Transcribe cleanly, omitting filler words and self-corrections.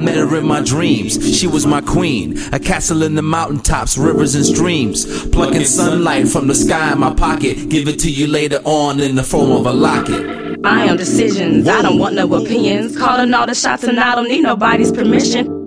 met her in my dreams. She was my queen, a castle in the mountaintops, rivers and streams. Plucking sunlight from the sky in my pocket, give it to you later on in the form of a locket. I am decisions, I don't want no opinions. Calling all the shots and I don't need nobody's permission.